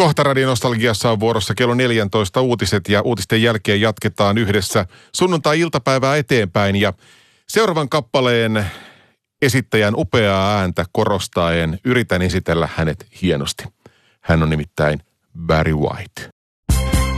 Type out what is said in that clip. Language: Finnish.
Kohta Radionostalgiassa on vuorossa kello 14 uutiset ja uutisten jälkeen jatketaan yhdessä sunnuntai-iltapäivää eteenpäin ja seuraavan kappaleen esittäjän upeaa ääntä korostaen yritän esitellä hänet hienosti. Hän on nimittäin Barry White.